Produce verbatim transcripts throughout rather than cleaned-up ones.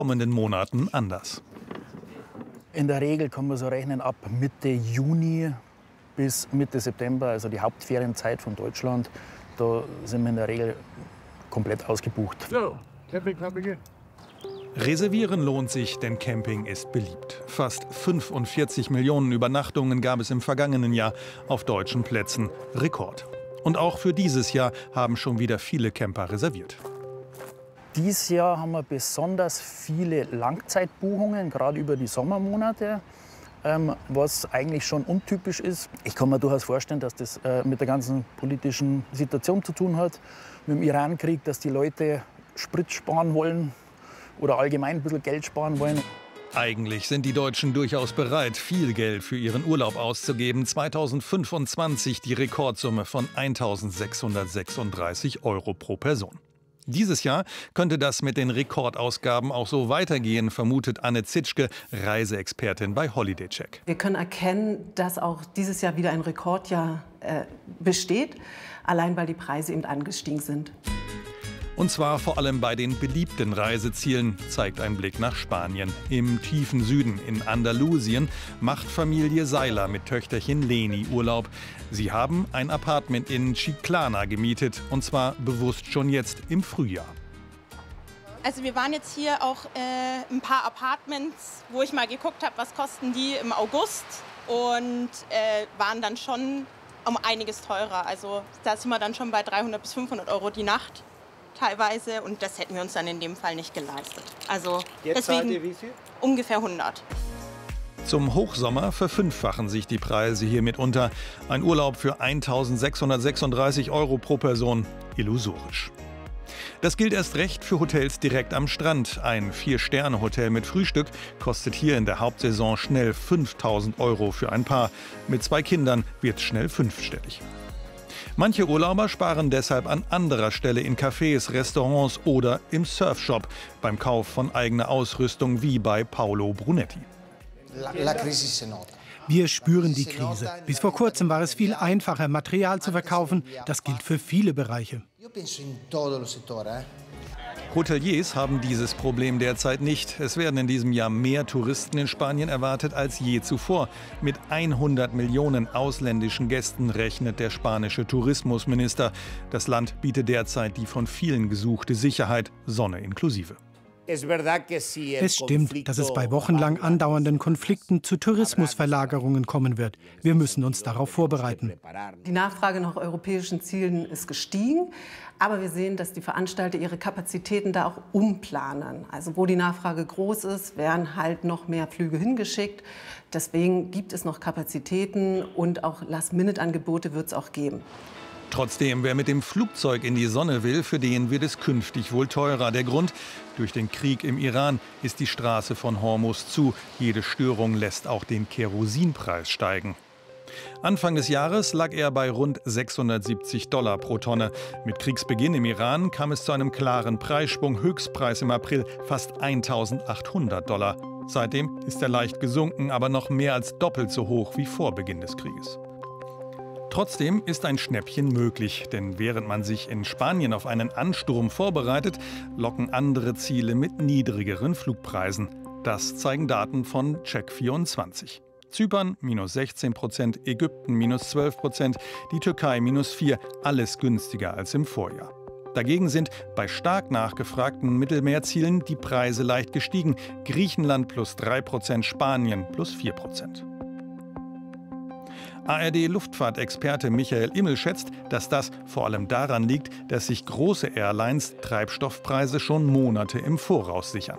kommenden Monaten anders. In der Regel kann man so rechnen, ab Mitte Juni bis Mitte September, also die Hauptferienzeit von Deutschland, da sind wir in der Regel komplett ausgebucht. So, Camping, Camping. Reservieren lohnt sich, denn Camping ist beliebt. Fast fünfundvierzig Millionen Übernachtungen gab es im vergangenen Jahr auf deutschen Plätzen. Rekord. Und auch für dieses Jahr haben schon wieder viele Camper reserviert. Dieses Jahr haben wir besonders viele Langzeitbuchungen, gerade über die Sommermonate, ähm, was eigentlich schon untypisch ist. Ich kann mir durchaus vorstellen, dass das äh, mit der ganzen politischen Situation zu tun hat, mit dem Iran-Krieg, dass die Leute Sprit sparen wollen oder allgemein ein bisschen Geld sparen wollen. Eigentlich sind die Deutschen durchaus bereit, viel Geld für ihren Urlaub auszugeben. zweitausendfünfundzwanzig die Rekordsumme von eintausendsechshundertsechsunddreißig Euro pro Person. Dieses Jahr könnte das mit den Rekordausgaben auch so weitergehen, vermutet Anne Zitschke, Reiseexpertin bei HolidayCheck. Wir können erkennen, dass auch dieses Jahr wieder ein Rekordjahr äh, besteht, allein weil die Preise eben angestiegen sind. Und zwar vor allem bei den beliebten Reisezielen, zeigt ein Blick nach Spanien. Im tiefen Süden, in Andalusien, macht Familie Seiler mit Töchterchen Leni Urlaub. Sie haben ein Appartement in Chiclana gemietet, und zwar bewusst schon jetzt im Frühjahr. Also wir waren jetzt hier auch äh, ein paar Apartments, wo ich mal geguckt habe, was kosten die im August, und äh, waren dann schon um einiges teurer. Also da sind wir dann schon bei dreihundert bis fünfhundert Euro die Nacht teilweise, und das hätten wir uns dann in dem Fall nicht geleistet. Also Jetzt deswegen zahlt ihr wie viel? Ungefähr hundert. Zum Hochsommer verfünffachen sich die Preise hier mitunter. Ein Urlaub für eintausendsechshundertsechsunddreißig Euro pro Person, illusorisch. Das gilt erst recht für Hotels direkt am Strand. Ein Vier-Sterne-Hotel mit Frühstück kostet hier in der Hauptsaison schnell fünftausend Euro für ein Paar. Mit zwei Kindern wird es schnell fünfstellig. Manche Urlauber sparen deshalb an anderer Stelle in Cafés, Restaurants oder im Surfshop beim Kauf von eigener Ausrüstung, wie bei Paolo Brunetti. Wir spüren die Krise. Bis vor kurzem war es viel einfacher, Material zu verkaufen. Das gilt für viele Bereiche. Hoteliers haben dieses Problem derzeit nicht. Es werden in diesem Jahr mehr Touristen in Spanien erwartet als je zuvor. Mit hundert Millionen ausländischen Gästen rechnet der spanische Tourismusminister. Das Land bietet derzeit die von vielen gesuchte Sicherheit, Sonne inklusive. Es stimmt, dass es bei wochenlang andauernden Konflikten zu Tourismusverlagerungen kommen wird. Wir müssen uns darauf vorbereiten. Die Nachfrage nach europäischen Zielen ist gestiegen, aber wir sehen, dass die Veranstalter ihre Kapazitäten da auch umplanen. Also wo die Nachfrage groß ist, werden halt noch mehr Flüge hingeschickt. Deswegen gibt es noch Kapazitäten, und auch Last-Minute-Angebote wird es auch geben. Trotzdem, wer mit dem Flugzeug in die Sonne will, für den wird es künftig wohl teurer. Der Grund: durch den Krieg im Iran ist die Straße von Hormuz zu. Jede Störung lässt auch den Kerosinpreis steigen. Anfang des Jahres lag er bei rund sechshundertsiebzig Dollar pro Tonne. Mit Kriegsbeginn im Iran kam es zu einem klaren Preissprung. Höchstpreis im April fast eintausendachthundert Dollar. Seitdem ist er leicht gesunken, aber noch mehr als doppelt so hoch wie vor Beginn des Krieges. Trotzdem ist ein Schnäppchen möglich, denn während man sich in Spanien auf einen Ansturm vorbereitet, locken andere Ziele mit niedrigeren Flugpreisen. Das zeigen Daten von Check vierundzwanzig. Zypern minus sechzehn Prozent, Ägypten minus zwölf Prozent, die Türkei minus vier Prozent, alles günstiger als im Vorjahr. Dagegen sind bei stark nachgefragten Mittelmeerzielen die Preise leicht gestiegen. Griechenland plus drei Prozent, Spanien plus vier Prozent. A R D-Luftfahrtexperte Michael Immel schätzt, dass das vor allem daran liegt, dass sich große Airlines Treibstoffpreise schon Monate im Voraus sichern.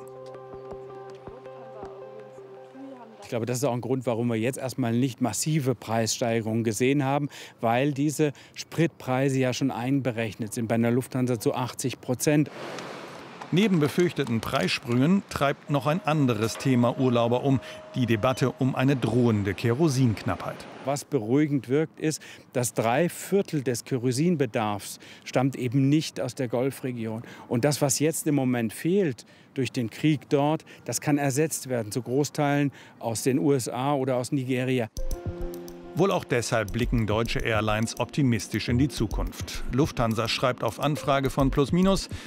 Ich glaube, das ist auch ein Grund, warum wir jetzt erstmal nicht massive Preissteigerungen gesehen haben, weil diese Spritpreise ja schon einberechnet sind, bei einer Lufthansa zu achtzig Prozent. Neben befürchteten Preissprüngen treibt noch ein anderes Thema Urlauber um: die Debatte um eine drohende Kerosinknappheit. Was beruhigend wirkt, ist, dass drei Viertel des Kerosinbedarfs stammt eben nicht aus der Golfregion. Und das, was jetzt im Moment fehlt durch den Krieg dort, das kann ersetzt werden, zu Großteilen aus den U S A oder aus Nigeria. Wohl auch deshalb blicken deutsche Airlines optimistisch in die Zukunft. Lufthansa schreibt auf Anfrage von Plus Minus: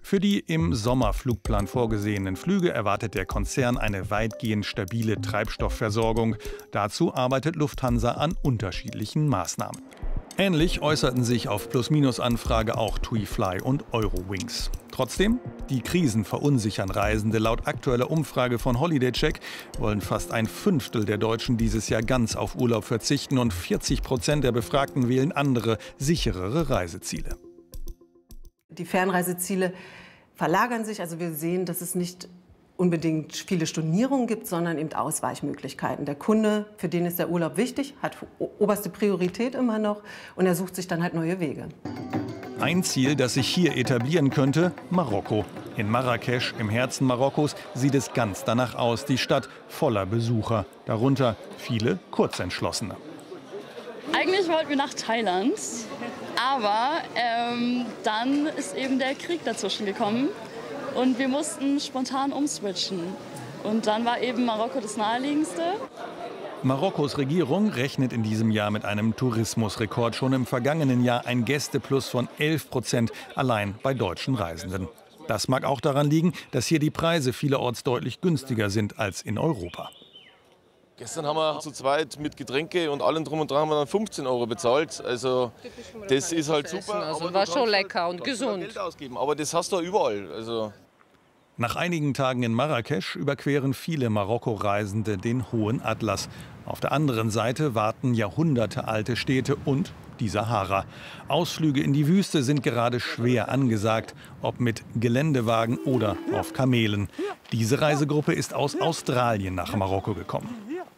Für die im Sommerflugplan vorgesehenen Flüge erwartet der Konzern eine weitgehend stabile Treibstoffversorgung. Dazu arbeitet Lufthansa an unterschiedlichen Maßnahmen. Ähnlich äußerten sich auf Plus-Minus-Anfrage auch TuiFly und Eurowings. Trotzdem, die Krisen verunsichern Reisende. Laut aktueller Umfrage von HolidayCheck wollen fast ein Fünftel der Deutschen dieses Jahr ganz auf Urlaub verzichten und vierzig Prozent der Befragten wählen andere, sicherere Reiseziele. Die Fernreiseziele verlagern sich. Also wir sehen, dass es nicht unbedingt viele Stornierungen gibt, sondern eben Ausweichmöglichkeiten. Der Kunde, für den ist der Urlaub wichtig, hat oberste Priorität immer noch und er sucht sich dann halt neue Wege. Ein Ziel, das sich hier etablieren könnte, Marokko. In Marrakesch, im Herzen Marokkos, sieht es ganz danach aus. Die Stadt voller Besucher, darunter viele Kurzentschlossene. Eigentlich wollten wir nach Thailand, aber ähm, dann ist eben der Krieg dazwischen gekommen und wir mussten spontan umswitchen. Und dann war eben Marokko das naheliegendste. Marokkos Regierung rechnet in diesem Jahr mit einem Tourismusrekord. Schon im vergangenen Jahr ein Gästeplus von elf Prozent allein bei deutschen Reisenden. Das mag auch daran liegen, dass hier die Preise vielerorts deutlich günstiger sind als in Europa. Gestern haben wir zu zweit mit Getränke und allem drum und dran haben wir dann fünfzehn Euro bezahlt. Also das ist halt super. Also war schon lecker und gesund. Geld ausgeben, aber das hast du überall. Also Nach einigen Tagen in Marrakesch überqueren viele Marokko-Reisende den Hohen Atlas. Auf der anderen Seite warten jahrhundertealte Städte und die Sahara. Ausflüge in die Wüste sind gerade schwer angesagt, ob mit Geländewagen oder auf Kamelen. Diese Reisegruppe ist aus Australien nach Marokko gekommen.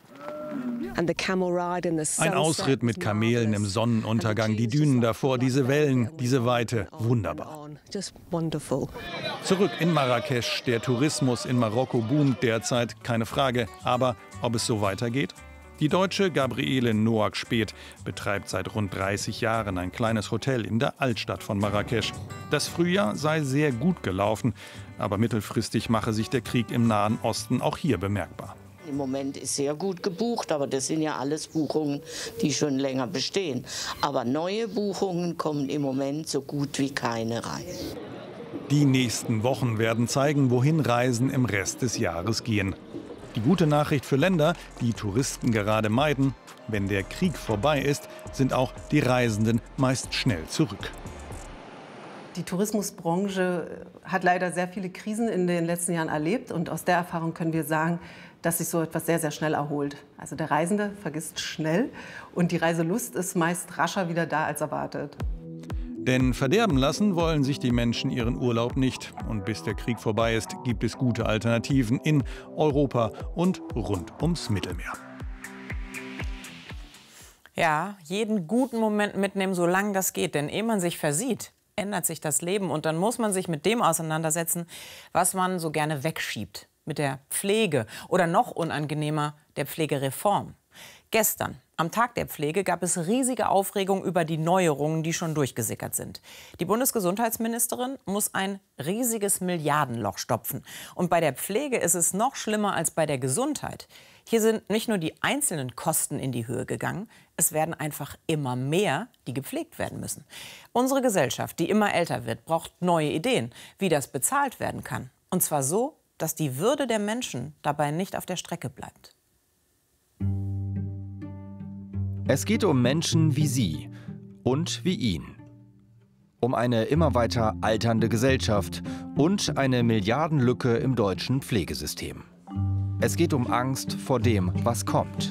Ein Ausritt mit Kamelen im Sonnenuntergang, die Dünen davor, diese Wellen, diese Weite, wunderbar. Zurück in Marrakesch. Der Tourismus in Marokko boomt derzeit, keine Frage. Aber ob es so weitergeht? Die Deutsche Gabriele Noack-Speth betreibt seit rund dreißig Jahren ein kleines Hotel in der Altstadt von Marrakesch. Das Frühjahr sei sehr gut gelaufen, aber mittelfristig mache sich der Krieg im Nahen Osten auch hier bemerkbar. Im Moment ist sehr gut gebucht, aber das sind ja alles Buchungen, die schon länger bestehen. Aber neue Buchungen kommen im Moment so gut wie keine rein. Die nächsten Wochen werden zeigen, wohin Reisen im Rest des Jahres gehen. Die gute Nachricht für Länder, die Touristen gerade meiden: Wenn der Krieg vorbei ist, sind auch die Reisenden meist schnell zurück. Die Tourismusbranche hat leider sehr viele Krisen in den letzten Jahren erlebt. Und aus der Erfahrung können wir sagen, dass sich so etwas sehr, sehr schnell erholt. Also der Reisende vergisst schnell und die Reiselust ist meist rascher wieder da als erwartet. Denn verderben lassen wollen sich die Menschen ihren Urlaub nicht. Und bis der Krieg vorbei ist, gibt es gute Alternativen in Europa und rund ums Mittelmeer. Ja, jeden guten Moment mitnehmen, solange das geht. Denn ehe man sich versieht, ändert sich das Leben. Und dann muss man sich mit dem auseinandersetzen, was man so gerne wegschiebt. Mit der Pflege oder noch unangenehmer, der Pflegereform. Gestern, am Tag der Pflege, gab es riesige Aufregung über die Neuerungen, die schon durchgesickert sind. Die Bundesgesundheitsministerin muss ein riesiges Milliardenloch stopfen. Und bei der Pflege ist es noch schlimmer als bei der Gesundheit. Hier sind nicht nur die einzelnen Kosten in die Höhe gegangen, es werden einfach immer mehr, die gepflegt werden müssen. Unsere Gesellschaft, die immer älter wird, braucht neue Ideen, wie das bezahlt werden kann. Und zwar so, dass die Würde der Menschen dabei nicht auf der Strecke bleibt. Es geht um Menschen wie Sie und wie ihn. Um eine immer weiter alternde Gesellschaft und eine Milliardenlücke im deutschen Pflegesystem. Es geht um Angst vor dem, was kommt.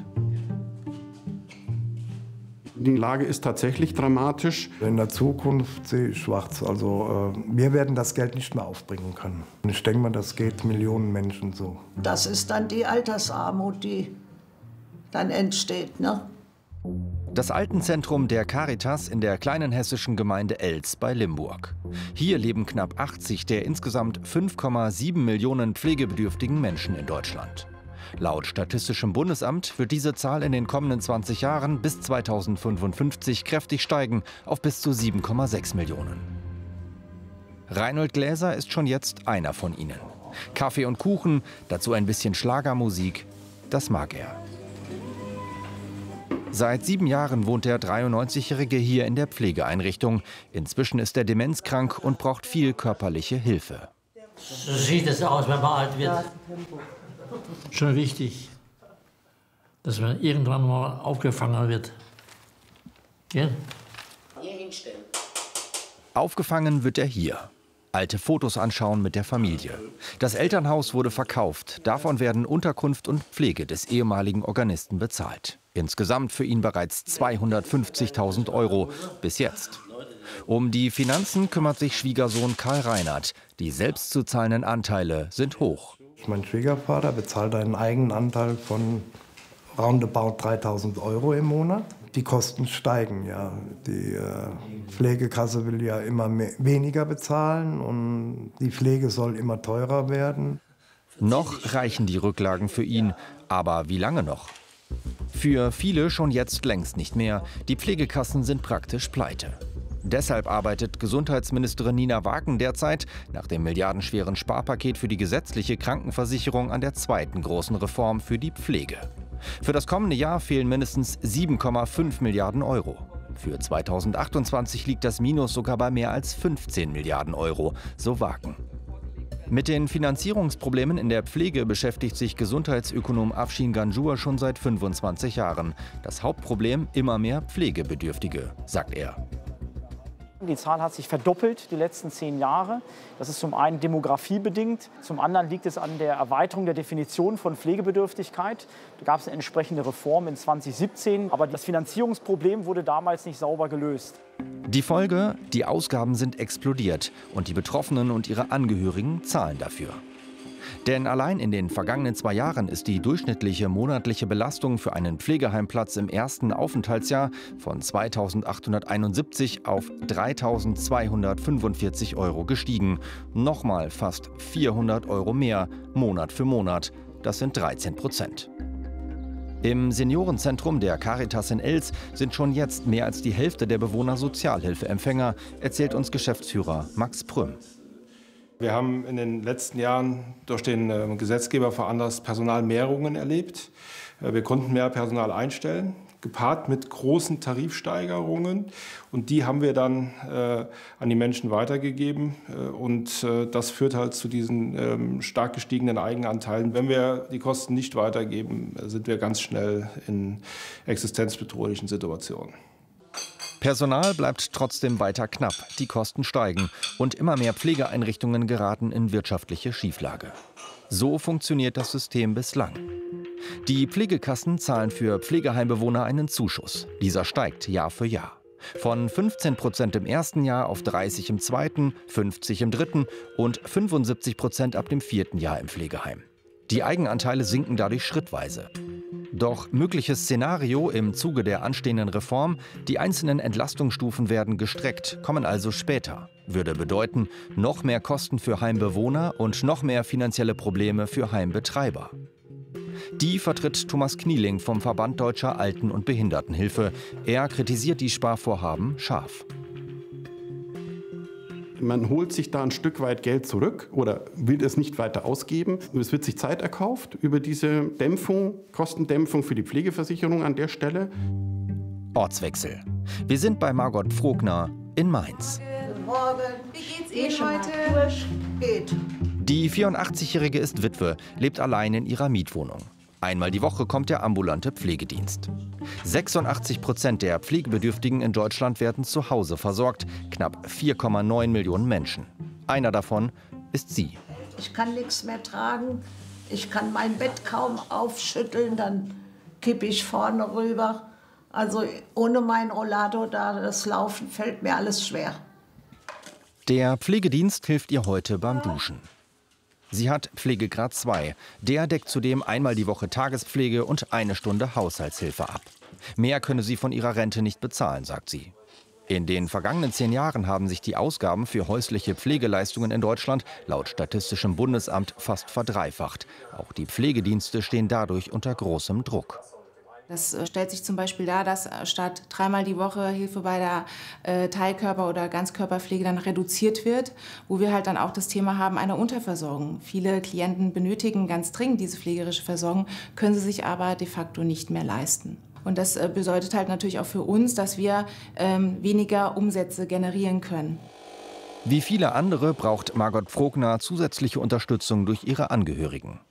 Die Lage ist tatsächlich dramatisch. In der Zukunft sehe ich schwarz. Also äh, wir werden das Geld nicht mehr aufbringen können. Und ich denke mal, das geht Millionen Menschen so. Das ist dann die Altersarmut, die dann entsteht, ne? Das Altenzentrum der Caritas in der kleinen hessischen Gemeinde Elz bei Limburg. Hier leben knapp achtzig der insgesamt fünf Komma sieben Millionen pflegebedürftigen Menschen in Deutschland. Laut Statistischem Bundesamt wird diese Zahl in den kommenden zwanzig Jahren bis zweitausendfünfundfünfzig kräftig steigen auf bis zu sieben Komma sechs Millionen. Reinhold Gläser ist schon jetzt einer von ihnen. Kaffee und Kuchen, dazu ein bisschen Schlagermusik, das mag er. Seit sieben Jahren wohnt der dreiundneunzigjährige hier in der Pflegeeinrichtung. Inzwischen ist er demenzkrank und braucht viel körperliche Hilfe. So sieht es aus, wenn man alt wird. Schon wichtig, dass man irgendwann mal aufgefangen wird. Ja? Aufgefangen wird er hier. Alte Fotos anschauen mit der Familie. Das Elternhaus wurde verkauft. Davon werden Unterkunft und Pflege des ehemaligen Organisten bezahlt. Insgesamt für ihn bereits zweihundertfünfzigtausend Euro bis jetzt. Um die Finanzen kümmert sich Schwiegersohn Karl Reinhardt. Die selbst zu zahlenden Anteile sind hoch. Mein Schwiegervater bezahlt einen eigenen Anteil von roundabout dreitausend Euro im Monat. Die Kosten steigen, ja. Die äh, Pflegekasse will ja immer mehr, weniger bezahlen und die Pflege soll immer teurer werden. Noch reichen die Rücklagen für ihn, aber wie lange noch? Für viele schon jetzt längst nicht mehr. Die Pflegekassen sind praktisch pleite. Deshalb arbeitet Gesundheitsministerin Nina Wagen derzeit nach dem milliardenschweren Sparpaket für die gesetzliche Krankenversicherung an der zweiten großen Reform für die Pflege. Für das kommende Jahr fehlen mindestens sieben Komma fünf Milliarden Euro. Für zweitausendachtundzwanzig liegt das Minus sogar bei mehr als fünfzehn Milliarden Euro, so Wagen. Mit den Finanzierungsproblemen in der Pflege beschäftigt sich Gesundheitsökonom Afshin Ganjur schon seit fünfundzwanzig Jahren. Das Hauptproblem: immer mehr Pflegebedürftige, sagt er. Die Zahl hat sich verdoppelt die letzten zehn Jahre. Das ist zum einen demografiebedingt, zum anderen liegt es an der Erweiterung der Definition von Pflegebedürftigkeit. Da gab es eine entsprechende Reform in zweitausendsiebzehn, aber das Finanzierungsproblem wurde damals nicht sauber gelöst. Die Folge: Die Ausgaben sind explodiert und die Betroffenen und ihre Angehörigen zahlen dafür. Denn allein in den vergangenen zwei Jahren ist die durchschnittliche monatliche Belastung für einen Pflegeheimplatz im ersten Aufenthaltsjahr von zweitausendachthunderteinundsiebzig auf dreitausendzweihundertfünfundvierzig Euro gestiegen. Nochmal fast vierhundert Euro mehr, Monat für Monat. Das sind dreizehn Prozent. Im Seniorenzentrum der Caritas in Elz sind schon jetzt mehr als die Hälfte der Bewohner Sozialhilfeempfänger, erzählt uns Geschäftsführer Max Prüm. Wir haben in den letzten Jahren durch den äh, Gesetzgeber veranlasst Personalmehrungen erlebt. Äh, wir konnten mehr Personal einstellen, gepaart mit großen Tarifsteigerungen. Und die haben wir dann äh, an die Menschen weitergegeben. Äh, und äh, das führt halt zu diesen äh, stark gestiegenen Eigenanteilen. Wenn wir die Kosten nicht weitergeben, sind wir ganz schnell in existenzbedrohlichen Situationen. Personal bleibt trotzdem weiter knapp, die Kosten steigen und immer mehr Pflegeeinrichtungen geraten in wirtschaftliche Schieflage. So funktioniert das System bislang. Die Pflegekassen zahlen für Pflegeheimbewohner einen Zuschuss. Dieser steigt Jahr für Jahr. Von fünfzehn Prozent im ersten Jahr auf dreißig im zweiten, fünfzig im dritten und fünfundsiebzig Prozent ab dem vierten Jahr im Pflegeheim. Die Eigenanteile sinken dadurch schrittweise. Doch mögliches Szenario im Zuge der anstehenden Reform: die einzelnen Entlastungsstufen werden gestreckt, kommen also später. Würde bedeuten, noch mehr Kosten für Heimbewohner und noch mehr finanzielle Probleme für Heimbetreiber. Die vertritt Thomas Knieling vom Verband Deutscher Alten- und Behindertenhilfe. Er kritisiert die Sparvorhaben scharf. Man holt sich da ein Stück weit Geld zurück oder will es nicht weiter ausgeben. Es wird sich Zeit erkauft über diese Dämpfung, Kostendämpfung für die Pflegeversicherung an der Stelle. Ortswechsel. Wir sind bei Margot Frogner in Mainz. Guten Morgen. Wie geht's Ihnen heute? Geht. Die vierundachtzigjährige ist Witwe, lebt allein in ihrer Mietwohnung. Einmal die Woche kommt der ambulante Pflegedienst. sechsundachtzig Prozent der Pflegebedürftigen in Deutschland werden zu Hause versorgt. Knapp vier Komma neun Millionen Menschen. Einer davon ist sie. Ich kann nichts mehr tragen. Ich kann mein Bett kaum aufschütteln. Dann kippe ich vorne rüber. Also ohne mein Rollator da, das Laufen fällt mir alles schwer. Der Pflegedienst hilft ihr heute beim Duschen. Sie hat Pflegegrad zwei. Der deckt zudem einmal die Woche Tagespflege und eine Stunde Haushaltshilfe ab. Mehr könne sie von ihrer Rente nicht bezahlen, sagt sie. In den vergangenen zehn Jahren haben sich die Ausgaben für häusliche Pflegeleistungen in Deutschland laut Statistischem Bundesamt fast verdreifacht. Auch die Pflegedienste stehen dadurch unter großem Druck. Das stellt sich zum Beispiel dar, dass statt dreimal die Woche Hilfe bei der äh, Teilkörper- oder Ganzkörperpflege dann reduziert wird, wo wir halt dann auch das Thema haben einer Unterversorgung. Viele Klienten benötigen ganz dringend diese pflegerische Versorgung, können sie sich aber de facto nicht mehr leisten. Und das äh, bedeutet halt natürlich auch für uns, dass wir ähm, weniger Umsätze generieren können. Wie viele andere braucht Margot Frogner zusätzliche Unterstützung durch ihre Angehörigen.